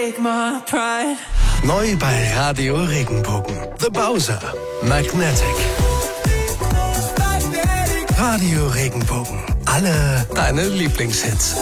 take my pride. Neu bei Radio Regenbogen. The Bowser. Magnetic. Radio Regenbogen. Alle deine Lieblingshits.